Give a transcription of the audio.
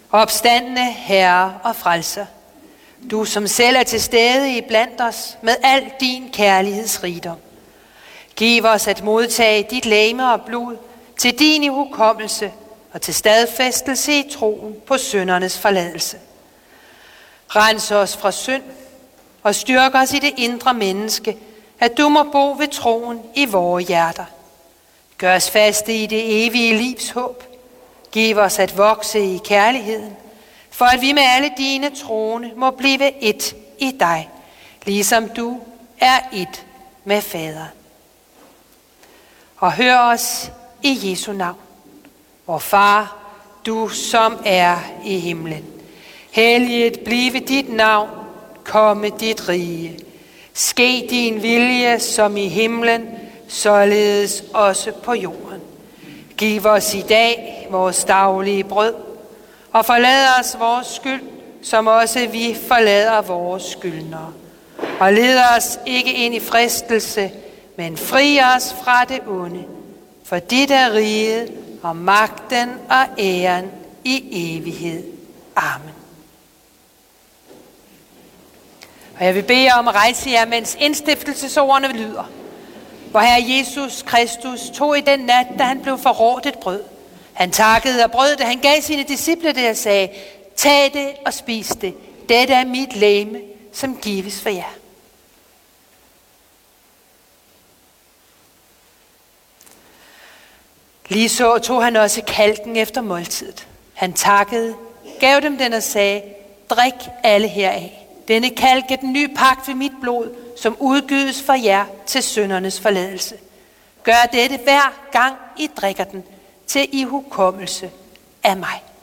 Opstandne Herre og Frelser, du som selv er til stede iblandt os med al din kærlighedsrigdom. Giv os at modtage dit legeme og blod til din ihukommelse og til stadfæstelse i troen på syndernes forladelse. Rens os fra synd og styrk os i det indre menneske, at du må bo ved troen i vore hjerter. Gør os faste i det evige livs håb. Giv os at vokse i kærligheden, for at vi med alle dine troende må blive ét i dig, ligesom du er ét med Faderen. Og hør os i Jesu navn. Vor Far, du som er i himlen. Helliget blive dit navn, komme dit rige. Ske din vilje som i himlen, således også på jorden. Giv os i dag vores daglige brød, og forlad os vores skyld, som også vi forlader vores skyldnere. Og led os ikke ind i fristelse, men fri os fra det onde. For dit er riget og magten og æren i evighed. Amen. Og jeg vil bede jer om at rejse jer, mens indstiftelsesordene lyder. Hvor Herre Jesus Kristus tog i den nat, da han blev forrådt et brød. Han takkede og brød det, han gav sine disciple det og sagde, tag det og spis det. Dette er mit legeme, som gives for jer. Ligeså tog han også kalken efter måltidet. Han takkede, gav dem den og sagde, drik alle heraf. Denne kalk er den nye pagt ved mit blod, som udgydes for jer til syndernes forladelse. Gør dette hver gang I drikker den til ihukommelse af mig.